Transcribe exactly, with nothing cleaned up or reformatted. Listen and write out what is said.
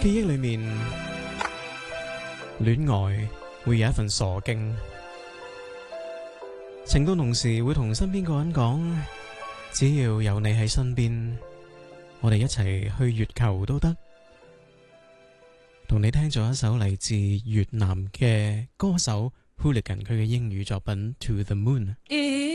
記憶裏面，戀愛會有一份傻勁，情到濃時會同身邊個人講，只要有你喺身邊，我哋一齊去月球都得。同你聽咗一首嚟自越南嘅歌手 Hooligan 佢嘅英語作品《To the Moon》。